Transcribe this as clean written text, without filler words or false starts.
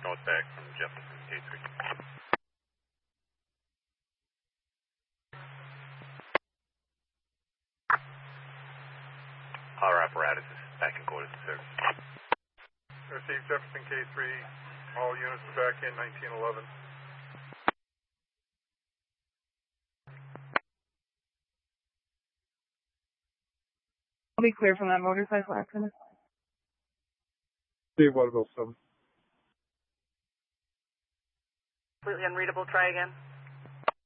northbound from Jefferson K3. Our apparatus is back in quarters of service. Received Jefferson K3, all units are back in 1911. I'll be clear from that motorcycle accident. Steve Waterville 7. Completely unreadable, try again.